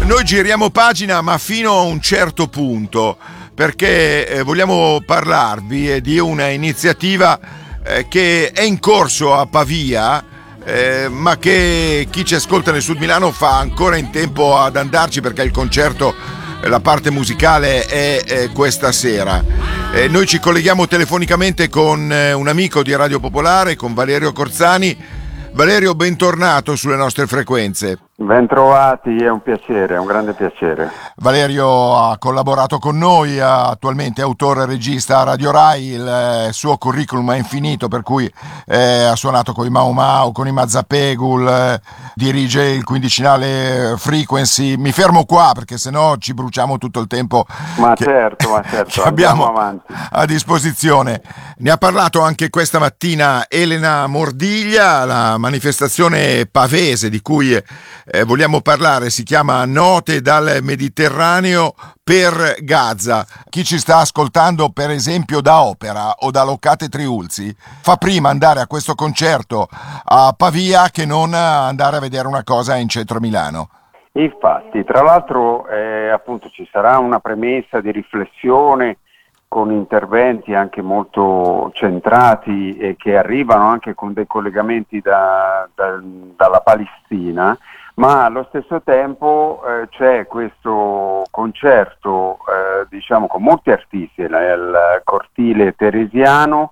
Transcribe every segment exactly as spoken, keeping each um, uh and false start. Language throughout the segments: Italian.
Noi giriamo pagina, ma fino a un certo punto, perché eh, vogliamo parlarvi eh, di una iniziativa eh, che è in corso a Pavia, eh, ma che chi ci ascolta nel Sud Milano fa ancora in tempo ad andarci, perché il concerto, la parte musicale è, è questa sera. Eh, noi ci colleghiamo telefonicamente con eh, un amico di Radio Popolare, con Valerio Corzani. Valerio, bentornato sulle nostre frequenze. Bentrovati, è un piacere, è un grande piacere. Valerio ha collaborato con noi, attualmente è autore e regista a Radio Rai, il eh, suo curriculum è infinito, per cui eh, ha suonato con i Mau Mau, con i Mazzapegul, eh, dirige il quindicinale Frequency. Mi fermo qua perché sennò ci bruciamo tutto il tempo ma che, certo, ma certo, che abbiamo avanti. A disposizione. Ne ha parlato anche questa mattina Elena Mordiglia. La manifestazione pavese di cui eh, vogliamo parlare si chiama Note dal Mediterraneo per Gaza. Chi ci sta ascoltando per esempio da Opera o da Loccate Triulzi fa prima andare a questo concerto a Pavia che non andare a vedere una cosa in centro Milano. Infatti, tra l'altro eh, appunto ci sarà una premessa di riflessione con interventi anche molto centrati e che arrivano anche con dei collegamenti da, da, dalla Palestina, ma allo stesso tempo eh, c'è questo concerto eh, diciamo con molti artisti nel cortile teresiano,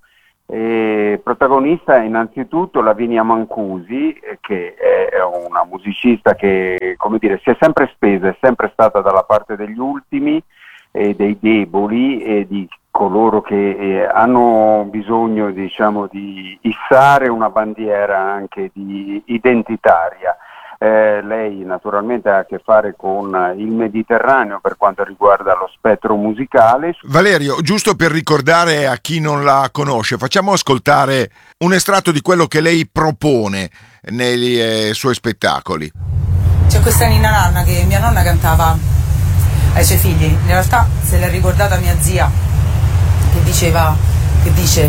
e protagonista è innanzitutto Lavinia Mancusi, eh, che è una musicista che, come dire, si è sempre spesa, è sempre stata dalla parte degli ultimi e dei deboli e di coloro che eh, hanno bisogno, diciamo, di issare una bandiera anche di identitaria. Eh, lei naturalmente ha a che fare con il Mediterraneo per quanto riguarda lo spettro musicale. Valerio, giusto per ricordare a chi non la conosce, facciamo ascoltare un estratto di quello che lei propone nei eh, suoi spettacoli. C'è questa Ninna Nanna che mia nonna cantava ai suoi figli, in realtà se l'è ricordata mia zia, che diceva, che dice: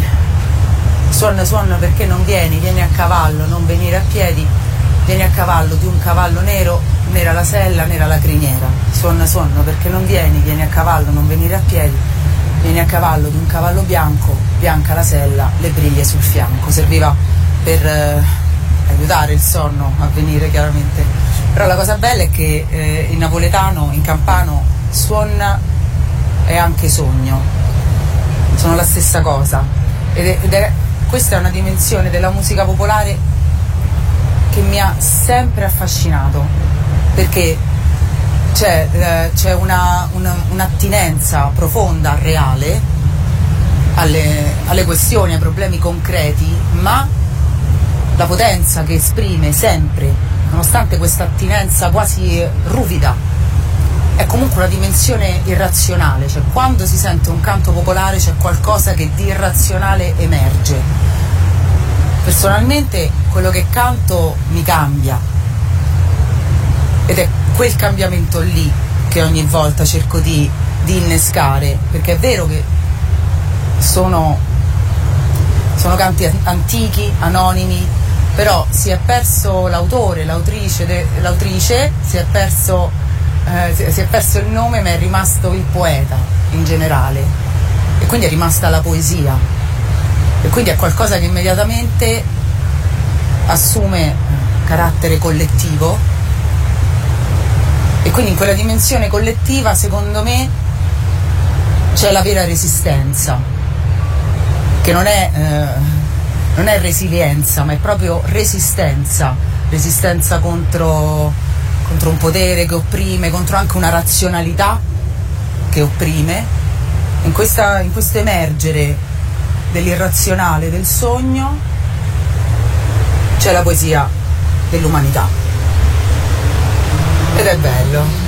suona suona perché non vieni, vieni a cavallo, non venire a piedi, vieni a cavallo di un cavallo nero, nera la sella, nera la criniera. Suona suona perché non vieni, vieni a cavallo, non venire a piedi, vieni a cavallo di un cavallo bianco, bianca la sella, le briglie sul fianco. Serviva per eh, aiutare il sonno a venire, chiaramente. Però la cosa bella è che eh, in napoletano, in campano, suona e anche sogno sono la stessa cosa, ed è, ed è questa è una dimensione della musica popolare che mi ha sempre affascinato, perché c'è, eh, c'è una, una, un'attinenza profonda, reale alle, alle questioni, ai problemi concreti, ma la potenza che esprime sempre, nonostante questa attinenza quasi ruvida, è comunque una dimensione irrazionale. Cioè, quando si sente un canto popolare c'è qualcosa che di irrazionale emerge. Personalmente quello che canto mi cambia, ed è quel cambiamento lì che ogni volta cerco di, di innescare, perché è vero che sono, sono canti antichi, anonimi, però si è perso l'autore, l'autrice, de, l'autrice si è perso Eh, si è perso il nome, ma è rimasto il poeta in generale, e quindi è rimasta la poesia, e quindi è qualcosa che immediatamente assume carattere collettivo, e quindi in quella dimensione collettiva secondo me c'è la vera resistenza, che non è, eh, non è resilienza, ma è proprio resistenza, resistenza contro contro un potere che opprime, contro anche una razionalità che opprime. In, questa, in questo emergere dell'irrazionale, del sogno, c'è la poesia dell'umanità, ed è bello.